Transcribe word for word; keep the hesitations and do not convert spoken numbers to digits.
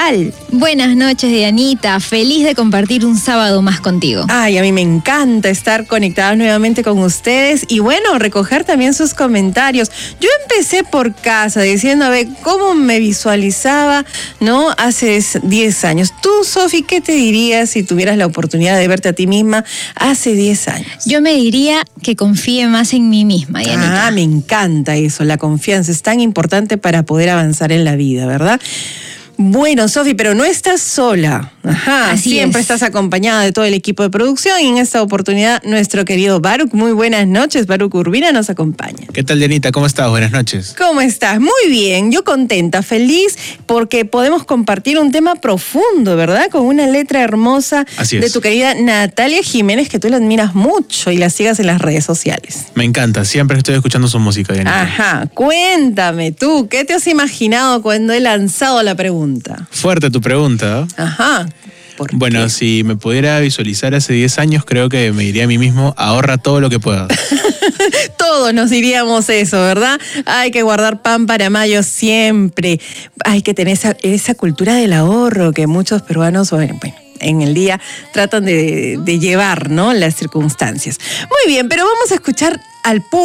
tal? Buenas noches, Dianita. Feliz de compartir un sábado más contigo. Ay, a mí me encanta estar conectadas nuevamente con ustedes y bueno, recoger también sus comentarios. Yo empecé por casa diciendo, a ver, cómo me visualizaba, ¿no? Hace diez años. Tú, Sofi, ¿qué te dirías si tuvieras la oportunidad de verte a ti misma hace diez años? Yo me diría que confíe más en mí misma, Dianita. Ah, me encanta eso. La confianza es tan importante para poder avanzar en la vida, ¿verdad? Bueno, Sofi, pero no estás sola. Ajá, Así siempre es. estás acompañada de todo el equipo de producción y en esta oportunidad nuestro querido Baruch. Muy buenas noches, Baruch Urbina nos acompaña. ¿Qué tal, Dianita? ¿Cómo estás? Buenas noches. ¿Cómo estás? Muy bien, yo contenta, feliz, porque podemos compartir un tema profundo, ¿verdad? Con una letra hermosa Así es. de tu querida Natalia Jiménez, que tú la admiras mucho y la sigas en las redes sociales. Me encanta, siempre estoy escuchando su música, Dianita. Ajá, cuéntame tú, ¿qué te has imaginado cuando he lanzado la pregunta? Fuerte tu pregunta. Ajá. ¿Por Bueno, qué? si me pudiera visualizar hace diez años, creo que me diría a mí mismo, ahorra todo lo que puedas. Todos nos diríamos eso, ¿verdad? Hay que guardar pan para mayo siempre. Hay que tener esa, esa cultura del ahorro que muchos peruanos, bueno, bueno, en el día tratan de, de llevar, ¿no? Las circunstancias. Muy bien, pero vamos a escuchar al público.